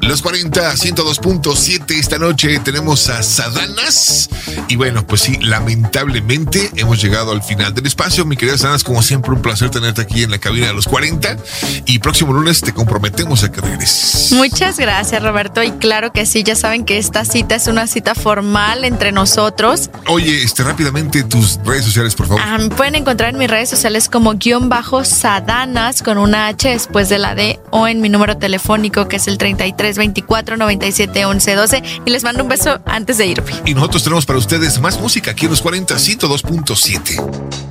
Los 40, 102.7. Esta noche tenemos a Sadanas. Y bueno, pues sí, lamentablemente hemos llegado al final del espacio. Mi querida Sadanas, como siempre, un placer tenerte aquí en la cabina de los 40. Y próximo lunes te comprometemos a que regreses. Muchas gracias, Roberto. Y claro que sí, ya saben que esta cita es una cita formal entre nosotros. Oye, rápidamente tus redes sociales, por favor. Me pueden encontrar en mis redes sociales como _Sadanas con una H después de la D, o en mi número telefónico que es el 33 24 97 11 12, y les mando un beso antes de irme. Y nosotros tenemos para ustedes más música aquí en los 40, 102.7.